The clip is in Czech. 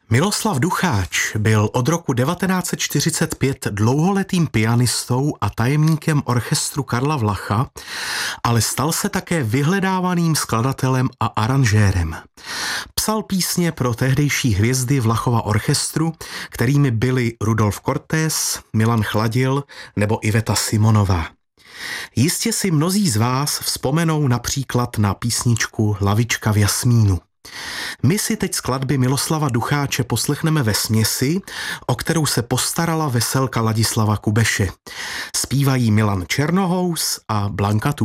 Miloslav Ducháč byl od roku 1945 dlouholetým pianistou a tajemníkem orchestru Karla Vlacha, ale stal se také vyhledávaným skladatelem a aranžérem. Psal písně pro tehdejší hvězdy Vlachova orchestru, kterými byli Rudolf Cortés, Milan Chladil nebo Iveta Simonová. Jistě si mnozí z vás vzpomenou například na písničku Lavička v jasmínu. My si teď skladby Miloslava Ducháče poslechneme ve směsi, o kterou se postarala veselka Ladislava Kubeše. Zpívají Milan Černohous a Blanka